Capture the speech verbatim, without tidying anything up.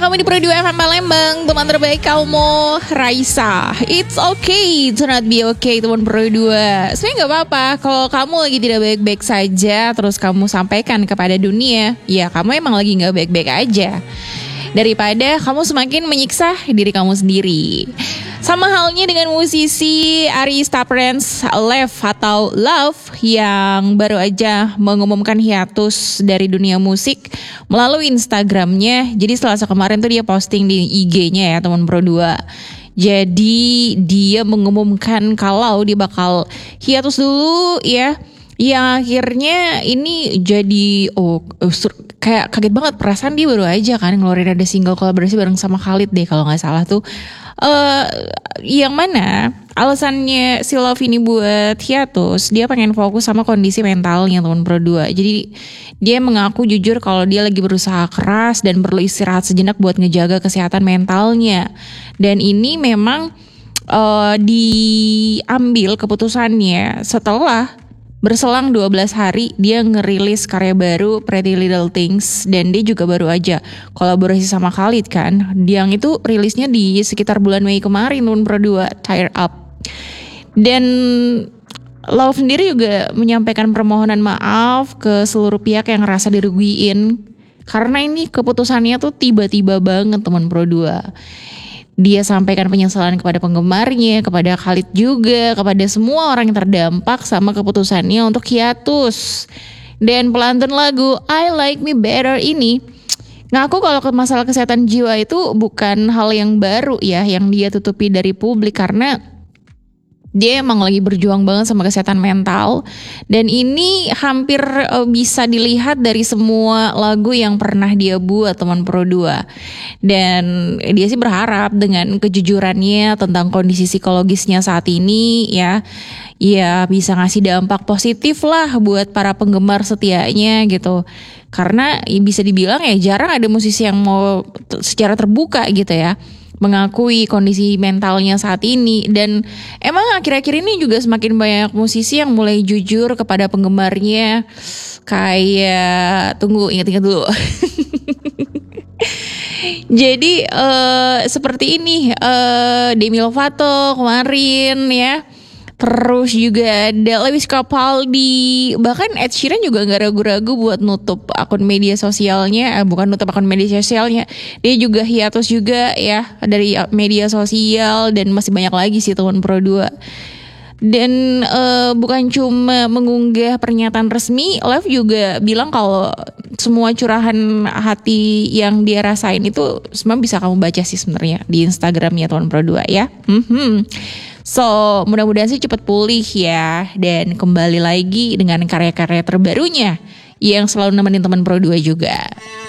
kamu di Pro dua F M Palembang, teman terbaik kamu, Raisa. It's okay to not be okay, teman Pro dua. Sebenarnya gak apa-apa kalau kamu lagi tidak baik-baik saja, terus kamu sampaikan kepada dunia, ya kamu emang lagi gak baik-baik aja, daripada kamu semakin menyiksa diri kamu sendiri. Sama halnya dengan musisi Arista Prince Lev atau Love yang baru aja mengumumkan hiatus dari dunia musik melalui Instagramnya. Jadi Selasa kemarin tuh dia posting di I G-nya ya teman Pro dua. Jadi dia mengumumkan kalau dia bakal hiatus dulu ya. Yang akhirnya ini jadi oh kayak kaget banget, perasaan dia baru aja kan ngeluarin ada single kolaborasi bareng sama Khalid deh kalau nggak salah tuh. Uh, yang mana alasannya si Love ini buat hiatus, dia pengen fokus sama kondisi mentalnya teman Pro dua. Jadi dia mengaku jujur kalau dia lagi berusaha keras dan perlu istirahat sejenak buat ngejaga kesehatan mentalnya. Dan ini memang uh, diambil keputusannya setelah berselang dua belas hari dia ngerilis karya baru Pretty Little Things. Dan dia juga baru aja kolaborasi sama Khalid kan. Yang itu rilisnya di sekitar bulan Mei kemarin teman Pro dua, Tire Up. Dan Love sendiri juga menyampaikan permohonan maaf ke seluruh pihak yang ngerasa dirugiin, karena ini keputusannya tuh tiba-tiba banget teman Pro dua. Dia sampaikan penyesalan kepada penggemarnya, kepada Khalid juga, kepada semua orang yang terdampak sama keputusannya untuk hiatus. Dan pelantun lagu I Like Me Better ini ngaku kalau masalah kesehatan jiwa itu bukan hal yang baru ya, yang dia tutupi dari publik, karena dia emang lagi berjuang banget sama kesehatan mental. Dan ini hampir uh, bisa dilihat dari semua lagu yang pernah dia buat teman Pro dua. Dan dia sih berharap dengan kejujurannya tentang kondisi psikologisnya saat ini ya, ya bisa ngasih dampak positif lah buat para penggemar setianya gitu. Karena ya bisa dibilang ya jarang ada musisi yang mau t- secara terbuka gitu ya mengakui kondisi mentalnya saat ini. Dan emang akhir-akhir ini juga semakin banyak musisi yang mulai jujur kepada penggemarnya. Kayak tunggu ingat-ingat dulu. Jadi uh, seperti ini uh, Demi Lovato kemarin ya. Terus juga ada Lewis Capaldi. Bahkan Ed Sheeran juga gak ragu-ragu buat nutup akun media sosialnya. eh, Bukan nutup akun media sosialnya, dia juga hiatus juga ya dari media sosial. Dan masih banyak lagi sih teman Pro dua. Dan uh, bukan cuma mengunggah pernyataan resmi, Lev juga bilang kalau semua curahan hati yang dia rasain itu semua bisa kamu baca sih sebenarnya di Instagramnya teman Pro dua ya. Mm-hmm. So mudah-mudahan sih cepat pulih ya, dan kembali lagi dengan karya-karya terbarunya yang selalu nemenin teman Pro dua juga.